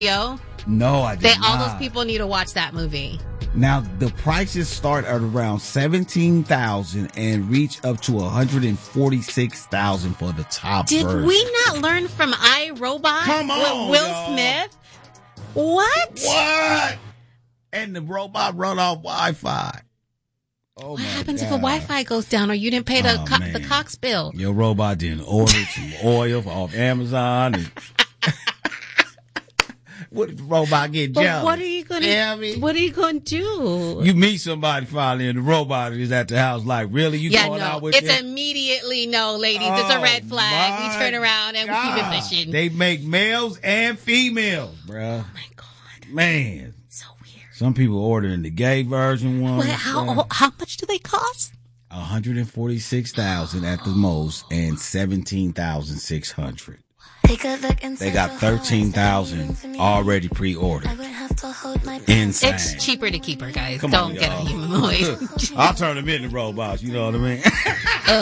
Yo, No, I did all not. those people need to watch that movie. Now, the prices start at around $17,000 and reach up to $146,000 for the top Did version. we not learn from iRobot? Come on, with Will y'all. Smith? What? And the robot run off Wi-Fi. Oh, What my happens if God. a Wi-Fi goes down or you didn't pay the man. Cox bill? Your robot didn't order some oil off Amazon. And what if the robot get But jealous? what are you going to? What are you going to do? You meet somebody finally, and the robot is at the house. Like, really? You going out with it's them? immediately no, ladies. It's a red flag. We my turn around and we keep it pushing. They make males and females, bruh. Oh my God, Man, so weird. some people ordering the gay version one. Wait, how much do they cost? $146,000 at the most, and $17,600. They got 13,000 already pre-ordered. Insane. It's cheaper to keep her, guys. Come Don't on, get y'all. annoyed. I'll turn them into robots. You know what I mean?